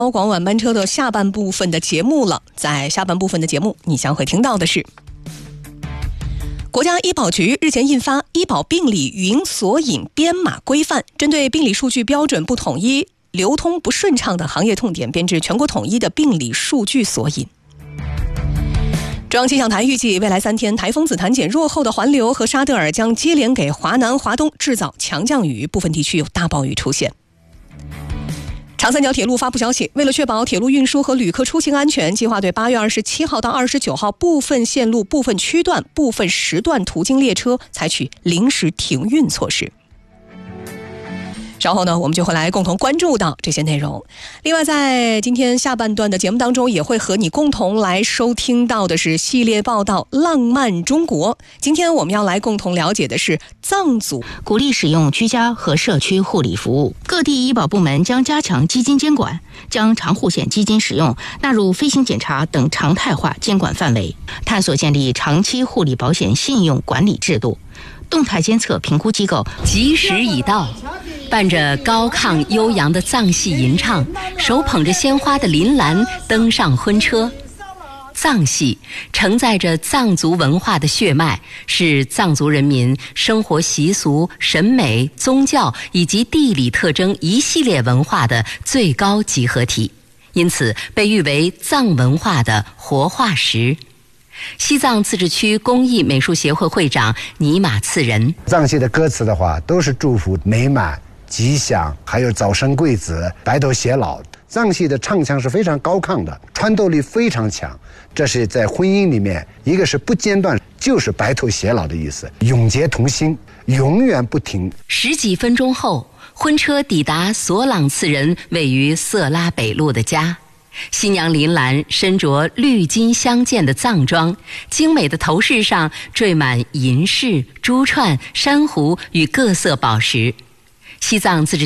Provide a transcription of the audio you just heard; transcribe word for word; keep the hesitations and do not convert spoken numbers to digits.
高广晚班车的下半部分的节目了。在下半部分的节目，你将会听到的是，国家医保局日前印发《医保病理云索引编码规范》，针对病理数据标准不统一、流通不顺畅的行业痛点，编制全国统一的病理数据索引。中央气象台预计，未来三天台风紫檀减弱后的环流和沙德尔将接连给华南、华东制造强降雨，部分地区有大暴雨出现。长三角铁路发布消息，为了确保铁路运输和旅客出行安全，计划对八月二十七号到二十九号部分线路、部分区段、部分时段途经列车采取临时停运措施。稍后呢，我们就会来共同关注到这些内容。另外，在今天下半段的节目当中，也会和你共同来收听到的是系列报道《浪漫中国》。今天我们要来共同了解的是藏族， 鼓励使用居家和社区护理服务。各地医保部门将加强基金监管，将长护险基金使用纳入飞行检查等常态化监管范围，探索建立长期护理保险信用管理制度。动态监测评估机构吉时已到，伴着高亢悠扬的藏戏吟唱，手捧着鲜花的林兰登上婚车。藏戏承载着藏族文化的血脉，是藏族人民生活习俗、审美、宗教以及地理特征一系列文化的最高集合体，因此被誉为藏文化的活化石。西藏自治区工艺美术协会会长尼玛次仁， 藏戏的歌词的话都是祝福美满、吉祥，还有早生贵子、白头偕老。藏戏的唱腔是非常高亢的，穿透力非常强，这是在婚姻里面，一个是不间断，就是白头偕老的意思，永结同心，永远不停。 十几分钟后，婚车抵达索朗次仁位于色拉北路的家。新娘林兰身着绿金相间的藏装，精美的头饰上缀满银饰、珠串、珊瑚与各色宝石。西藏自治